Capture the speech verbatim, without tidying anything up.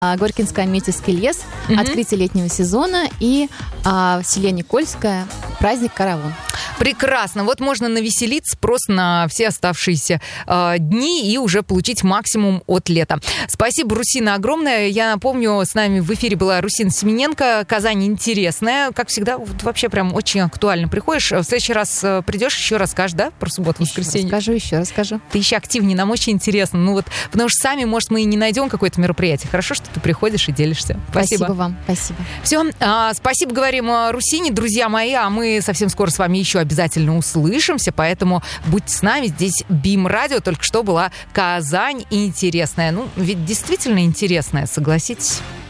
Горькинско-Аметьевский лес, угу. открытие летнего сезона и а, в селе Никольское праздник Каравон. Прекрасно. Вот можно навеселиться просто на все оставшиеся э, дни и уже получить максимум от лета. Спасибо, Русина, огромное. Я напомню, с нами в эфире была Русина Семененко. Казань интересная. Как всегда, вот вообще прям очень актуально. Приходишь, в следующий раз придешь, еще расскажешь, да, про субботу-воскресенье? Еще расскажу, еще расскажу. Ты еще активнее, нам очень интересно. Ну вот, потому что сами, может, мы и не найдем какое-то мероприятие. Хорошо, что ты приходишь и делишься. Спасибо. Спасибо вам. Спасибо. Все. А, спасибо, говорим Русине, друзья мои, а мы совсем скоро с вами еще обязательно услышимся, поэтому будьте с нами. Здесь БИМ-радио, только что была Казань интересная. Ну, ведь действительно интересная, согласитесь?